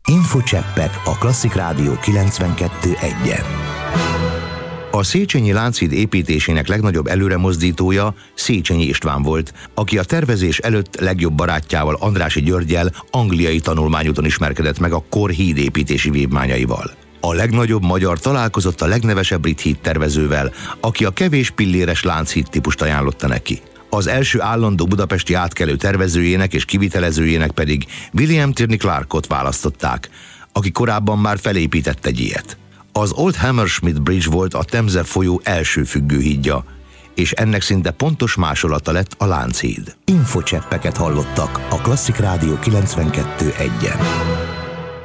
Infocseppek a Klasszik Rádió 92.1-en. A Széchenyi Lánchíd építésének legnagyobb előremozdítója Széchenyi István volt, aki a tervezés előtt legjobb barátjával, Andrássy Györggyel angliai tanulmányúton ismerkedett meg a kor hídépítési vívmányaival. A legnagyobb magyar találkozott a legnevesebb brit hídtervezővel, aki a kevés pilléres Lánchíd típust ajánlotta neki. Az első állandó budapesti átkelő tervezőjének és kivitelezőjének pedig William Tierney Clarkot választották, aki korábban már felépített egy ilyet. Az Old Hammersmith Bridge volt a Temze folyó első függőhídja, és ennek szinte pontos másolata lett a Lánchíd. Infocseppeket hallottak a Klasszik Rádió 92.1-en.